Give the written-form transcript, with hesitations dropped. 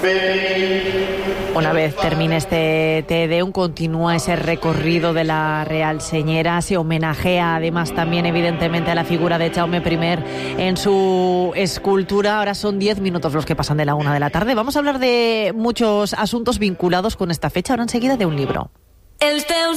Una vez termine este Te Deum, continúa ese recorrido de la Real Señera. Se homenajea además también evidentemente a la figura de Jaume I en su escultura. Ahora son 10 minutos los que pasan de la 1 de la tarde. Vamos a hablar de muchos asuntos vinculados con esta fecha. Ahora enseguida de un libro.